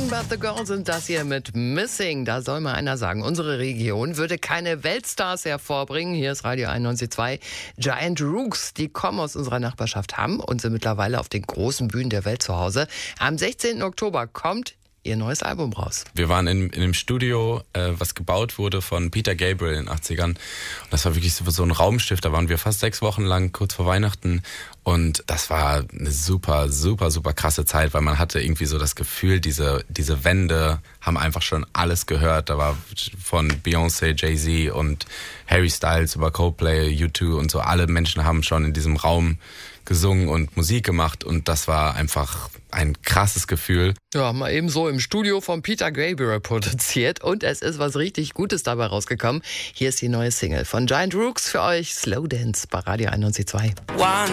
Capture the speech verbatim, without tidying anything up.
Nothing But The Girl sind das hier mit Missing. Da soll mal einer sagen, unsere Region würde keine Weltstars hervorbringen. Hier ist Radio einundneunzig Komma zwei. Giant Rooks, die kommen aus unserer Nachbarschaft Hamm und sind mittlerweile auf den großen Bühnen der Welt zu Hause. Am sechzehnten Oktober kommt ihr neues Album raus. Wir waren in, in einem Studio, äh, was gebaut wurde von Peter Gabriel in den achtzigern. Und das war wirklich so, so ein Raumschiff. Da waren wir fast sechs Wochen lang, kurz vor Weihnachten. Und das war eine super, super, super krasse Zeit, weil man hatte irgendwie so das Gefühl, diese, diese Wände haben einfach schon alles gehört. Da war von Beyoncé, Jay-Z und Harry Styles über Coldplay, U zwei und so. Alle Menschen haben schon in diesem Raum gesungen und Musik gemacht und das war einfach ein krasses Gefühl. Ja, mal eben so im Studio von Peter Gabriel produziert und es ist was richtig Gutes dabei rausgekommen. Hier ist die neue Single von Giant Rooks für euch, Slow Dance bei Radio einundneunzig Komma zwei.